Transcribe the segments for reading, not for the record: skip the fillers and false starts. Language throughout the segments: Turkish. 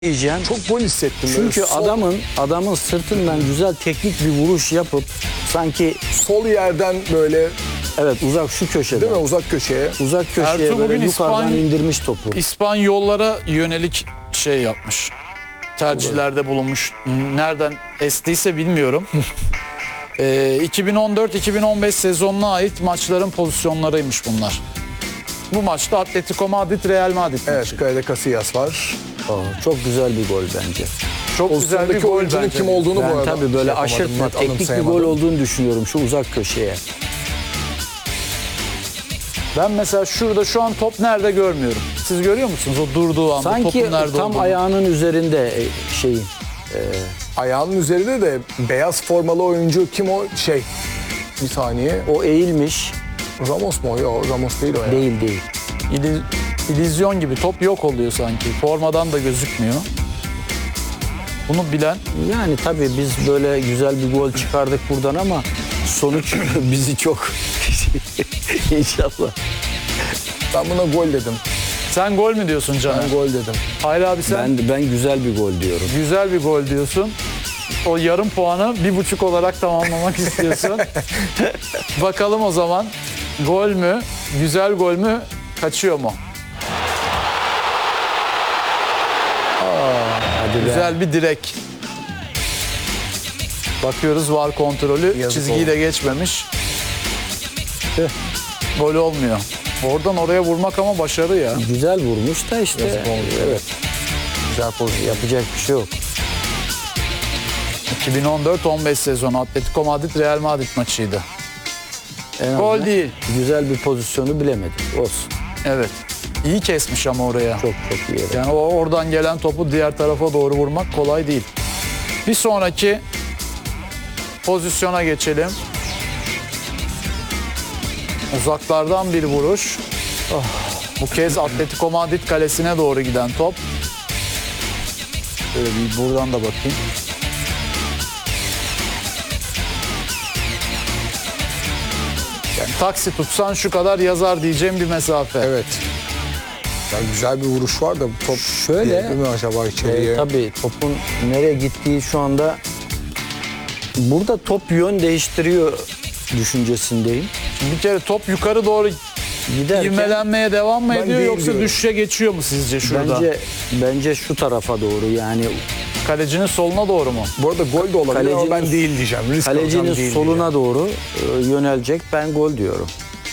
diyeceğim. Çok gol hissettim. Çünkü Böyle adamın sırtından güzel teknik bir vuruş yapıp sanki sol yerden böyle, evet uzak şu köşeden. değil mi, uzak köşeye. Uzak köşeye Ertuğrul böyle bugün yukarıdan indirmiş topu. İspanyollara yönelik şey yapmış. Tercihlerde bulunmuş. Nereden estiyse bilmiyorum. 2014-2015 sezonuna ait maçların pozisyonlarıymış bunlar. Bu maçta Atletico Madrid, Real Madrid maçı. Evet, kalede Casillas var. Çok güzel bir gol bence. Çok güzel bir Pozisyondaki gol oyuncunun bence. kim olduğunu bu Ben arada tabii böyle yapamadım, aşırtma net teknik bir gol anımsayamadım. olduğunu düşünüyorum şu uzak köşeye. Ben mesela şurada şu an top nerede görmüyorum. Siz görüyor musunuz o durduğu anda Sanki topun nerede tam olduğunu? ayağının üzerinde şeyin. Ayağının üzerinde de beyaz formalı oyuncu kim o? Bir saniye. O eğilmiş. Ramos mu o? Yok, Ramos değil o ya. Değil. İllüzyon gibi top yok oluyor sanki. Formadan da gözükmüyor. Bunu bilen Yani tabii biz böyle güzel bir gol çıkardık buradan ama sonuç bizi çok inşallah. Ben buna gol dedim. sen gol mü diyorsun Caner? Ben gol dedim. Hayır abi sen Ben güzel bir gol diyorum. güzel bir gol diyorsun. O yarım puanı 1,5 olarak tamamlamak istiyorsun. Bakalım o zaman gol mü, güzel gol mü, kaçıyor mu? Hadi be. Güzel bir direk. Bakıyoruz var kontrolü. Yazık Çizgiyi de geçmemiş. Gol olmuyor. Oradan oraya vurmak ama başarı ya. Güzel vurmuş da işte. Yazık olmuş. Evet. Güzel pozisyon. Yapacak bir şey yok. 2014-15 sezonu Atletico Madrid Real Madrid maçıydı. En Gol azından değil. Güzel bir pozisyonu bilemedik. Olsun. Evet. İyi kesmiş ama oraya. Çok iyi. Evet. Yani oradan gelen topu diğer tarafa doğru vurmak kolay değil. Bir sonraki pozisyona geçelim. Uzaklardan bir vuruş. Bu kez Atletico Madrid kalesine doğru giden top. Böyle bir buradan da bakayım. Yani taksi tutsan şu kadar yazar diyeceğim bir mesafe. Evet. Ya güzel bir vuruş var da bu top Şöyle, girdi mi acaba içeriye? Tabii topun nereye gittiği şu anda burada top yön değiştiriyor düşüncesindeyim. Bir kere top yukarı doğru Giderken ivmelenmeye devam mı Ben ediyor değil yoksa diyorum. düşüşe geçiyor mu sizce şurada? bence şu tarafa doğru yani Kalecinin soluna doğru mu? Bu arada gol de olabilir ama ben değil diyeceğim. Risk alacağım, kalecinin değil soluna diyeceğim. doğru yönelecek. Ben gol diyorum.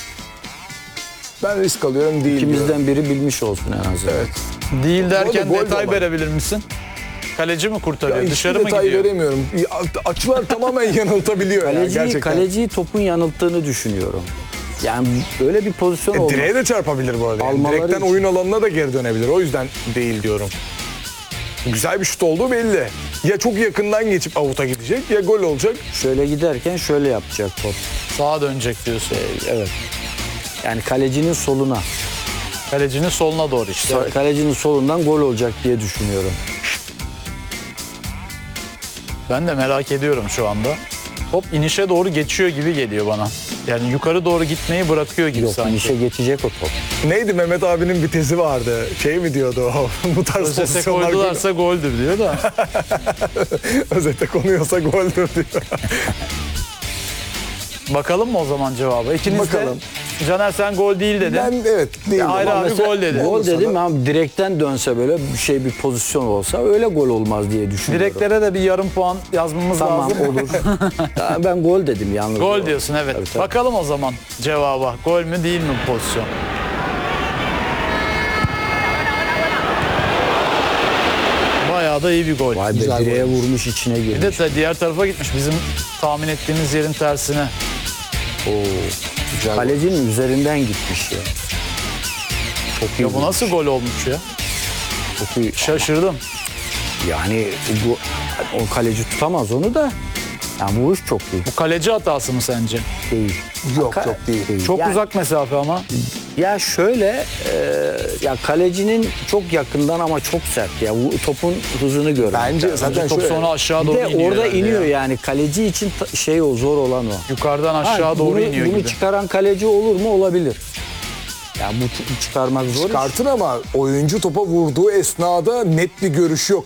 Ben risk alıyorum, değil diyorum. İkimizden biri bilmiş olsun en azından. Evet. Değil derken gol de detay olabilir. verebilir misin? Kaleci mi kurtarıyor? Ya Dışarı hiçbir mı detay gidiyor? veremiyorum. Açılar tamamen yanıltabiliyor ya gerçekten. Kaleciyi topun yanılttığını düşünüyorum. Yani böyle bir pozisyon olmaz. Direğe de çarpabilir bu arada. Yani Almaları direkten için. oyun alanına da geri dönebilir. O yüzden değil diyorum. Güzel bir şut olduğu belli. Ya çok yakından geçip avuta gidecek ya gol olacak. Şöyle giderken şöyle yapacak top. Sağa dönecek diyorsun. Evet. Yani kalecinin soluna. Kalecinin soluna doğru işte. Evet. Kalecinin solundan gol olacak diye düşünüyorum. Ben de merak ediyorum şu anda. Top inişe doğru geçiyor gibi geliyor bana. Yani yukarı doğru gitmeyi bırakıyor gibi Yok, sanki. inişe geçecek o top. Neydi, Mehmet abinin bir tezi vardı. Şey mi diyordu o? Bu tarz Özete pozisyonlar koydularsa goldür diyor da. özete konuyorsa goldür diyor. Bakalım mı o zaman cevaba? İkiniz Bakalım. de. Caner sen gol değil dedin. Ben evet değil. Hayır ama abi Mesela gol dedi. Gol Olursa dedim da- ama direkten dönse böyle bir pozisyon olsa öyle gol olmaz diye düşünüyorum. Direklere de bir yarım puan yazmamız Tamam lazım. olur. Ya ben gol dedim yalnız. Gol diyorsun evet. Tabii, tabii. Bakalım o zaman cevaba. Gol mü değil mi bu pozisyon? Bayağı da iyi bir gol. Vay be, Güzel direğe gol. vurmuş içine Bir girmiş. de diğer tarafa gitmiş. Bizim tahmin ettiğimiz yerin tersine. Güzel gol. Kalecinin üzerinden gitmiş ya. Çok iyi. Ya bu nasıl gol olmuş ya? Çok iyi. Şaşırdım. Yani bu o kaleci tutamaz onu da. Yani vuruş çok iyi. Bu kaleci hatası mı sence? Değil. Yok, çok değil. Çok Yani- uzak mesafe ama. Ya şöyle ya kalecinin çok yakından ama çok sert ya. Bu topun hızını gör. Bence zaten Top şöyle. sonra aşağı bir doğru de iniyor. orada herhalde iniyor ya. yani kaleci için o zor olan o. Yukarıdan Ha, aşağı doğru bunu, iniyor bunu gibi. çıkaran kaleci olur mu? Olabilir. Ya bu çıkarmak zor. Çıkartır ama oyuncu topa vurduğu esnada net bir görüşü yok.